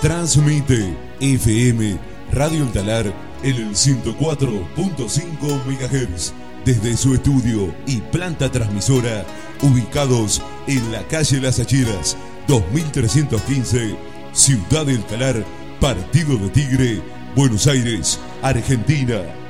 Transmite FM Radio El Talar en el 104.5 MHz desde su estudio y planta transmisora ubicados en la calle Las Acheras 2315, Ciudad del Talar, Partido de Tigre, Buenos Aires, Argentina.